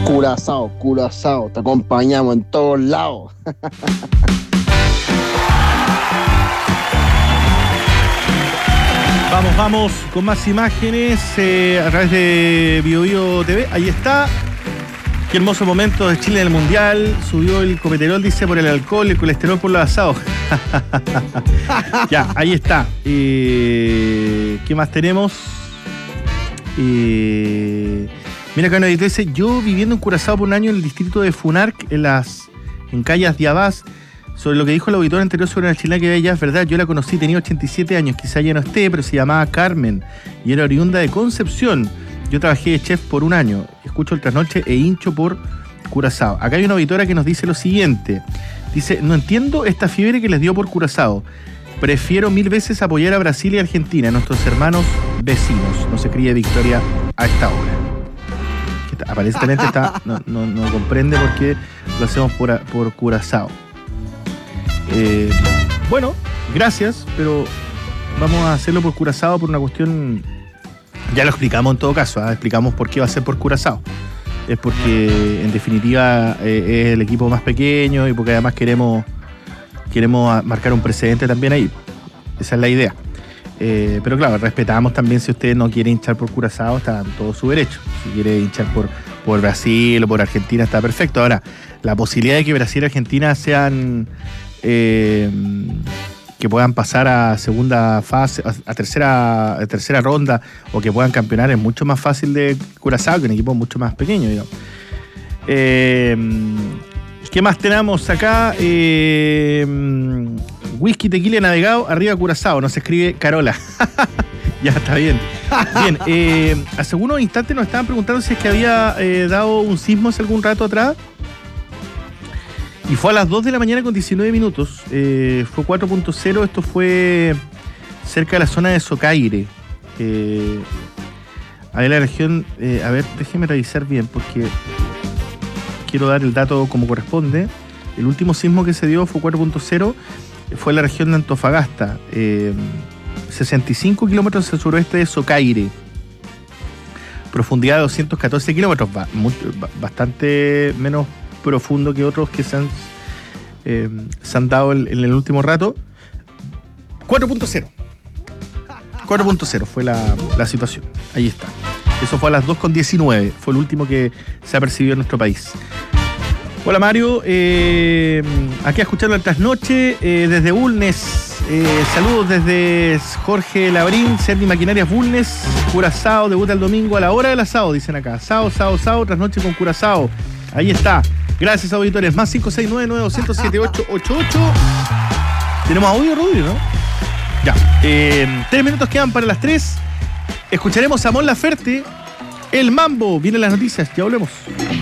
Curazao, te acompañamos en todos lados. Vamos con más imágenes a través de BioBio TV. Ahí está. Qué hermoso momento de Chile en el Mundial. Subió el colesterol, dice, por el alcohol, el colesterol por los asados. Ya, ahí está. ¿Qué más tenemos? Mira, acá nos dice, yo viviendo en Curazao por un año en el distrito de Funarc, en Callas de Abás, sobre lo que dijo el auditor anterior sobre la chilena que veía, es verdad, yo la conocí, tenía 87 años, quizá ya no esté, pero se llamaba Carmen y era oriunda de Concepción. Yo trabajé de chef por un año, escucho el trasnoche e hincho por Curazao. Acá hay una auditora que nos dice lo siguiente, dice, no entiendo esta fiebre que les dio por Curazao, prefiero 1000 veces apoyar a Brasil y Argentina, nuestros hermanos vecinos. No se críe Victoria a esta hora. Que aparentemente no comprende por qué lo hacemos por Curazao. Bueno, gracias, pero vamos a hacerlo por Curazao por una cuestión, ya lo explicamos en todo caso, explicamos por qué va a ser por Curazao. Es porque en definitiva es el equipo más pequeño y porque además queremos marcar un precedente también ahí. Esa es la idea. Pero claro, respetamos también si usted no quiere hinchar por Curazao, está en todo su derecho. Si quiere hinchar por Brasil o por Argentina, está perfecto. Ahora, la posibilidad de que Brasil y Argentina sean que puedan pasar a segunda fase, a tercera ronda, o que puedan campeonar es mucho más fácil de Curazao, que un equipo mucho más pequeño, digamos. ¿Qué más tenemos acá? Whisky, tequila, navegado, arriba Curazao, nos escribe Carola. Ya, está bien. Bien, hace unos instantes nos estaban preguntando si es que había dado un sismo hace algún rato atrás. Y fue a las 2 de la mañana con 19 minutos. Fue 4.0, esto fue cerca de la zona de Socaire. A ver la región, déjeme revisar bien porque quiero dar el dato como corresponde. El último sismo que se dio fue 4.0, fue en la región de Antofagasta, 65 kilómetros al suroeste de Socaire, profundidad de 214 kilómetros, bastante menos profundo que otros que se han dado en el último rato. 4.0 fue la situación. Ahí está. Eso fue a las 2.19. Fue el último que se ha percibido en nuestro país. Hola Mario, aquí escuchando el trasnoche desde Bulnes. Saludos desde Jorge Labrín, Serni Maquinarias Bulnes. Curazao debuta el domingo a la hora del asado, dicen acá. Sábado, trasnoche con Curazao. Ahí está. Gracias, auditores. Más 569-9200-7888. Tenemos audio, Rudy, ¿no? Ya. 3 minutos quedan para las 3. Escucharemos a Mon Laferte. El Mambo. Vienen las noticias. Ya volvemos.